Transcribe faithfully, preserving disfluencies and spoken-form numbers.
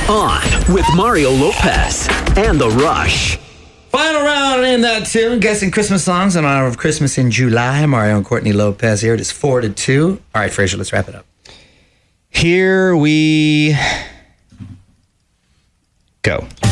On with Mario Lopez and The Rush. Final round in that tune, guessing Christmas songs in honor of Christmas in July. Mario and Courtney Lopez here. It is four to two. All right, Fraser, let's wrap it up. Here we go.